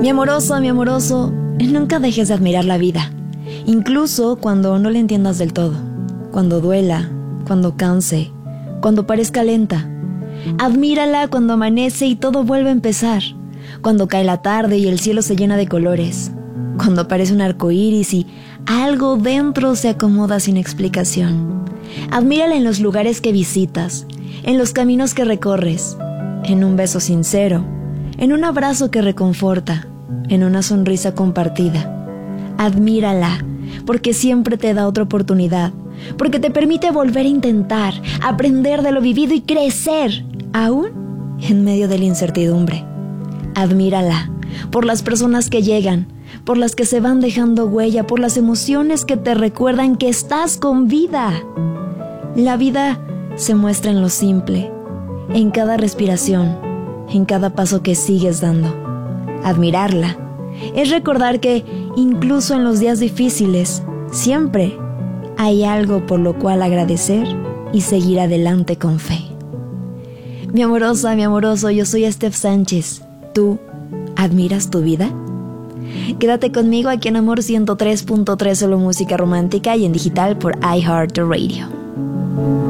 Mi amoroso, nunca dejes de admirar la vida, incluso cuando no la entiendas del todo, cuando duela, cuando canse, cuando parezca lenta. Admírala cuando amanece y todo vuelve a empezar, cuando cae la tarde y el cielo se llena de colores, cuando aparece un arco iris y algo dentro se acomoda sin explicación. Admírala en los lugares que visitas, en los caminos que recorres, en un beso sincero, en un abrazo que reconforta, en una sonrisa compartida. Admírala, porque siempre te da otra oportunidad, porque te permite volver a intentar, aprender de lo vivido y crecer, aún en medio de la incertidumbre. Admírala por las personas que llegan, por las que se van dejando huella, por las emociones que te recuerdan que estás con vida. La vida se muestra en lo simple, en cada respiración, en cada paso que sigues dando. Admirarla es recordar que incluso en los días difíciles, siempre hay algo por lo cual agradecer y seguir adelante con fe. Mi amorosa, mi amoroso, yo soy Steph Sánchez. ¿Tú admiras tu vida? Quédate conmigo aquí en Amor 103.3, solo música romántica y en digital por iHeartRadio.